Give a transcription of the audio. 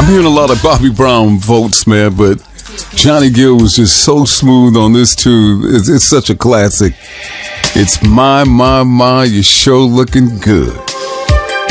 hearing a lot of Bobby Brown votes, man, but Johnny Gill was just so smooth on this too. It's such a classic. It's my, you sure looking good.